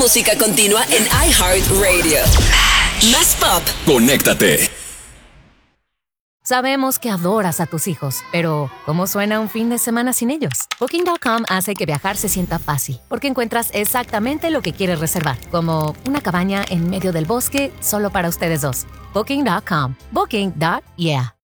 música continua en iHeartRadio. Más pop. Conéctate. Sabemos que adoras a tus hijos, pero ¿cómo suena un fin de semana sin ellos? Booking.com hace que viajar se sienta fácil, porque encuentras exactamente lo que quieres reservar, como una cabaña en medio del bosque solo para ustedes dos. Booking.com. Booking.yeah.